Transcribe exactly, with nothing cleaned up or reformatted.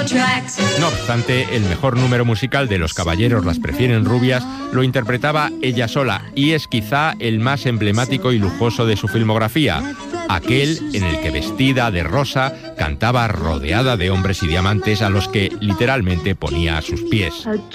No obstante, el mejor número musical de Los caballeros las prefieren rubias lo interpretaba ella sola y es quizá el más emblemático y lujoso de su filmografía, aquel en el que vestida de rosa cantaba rodeada de hombres y diamantes a los que literalmente ponía a sus pies.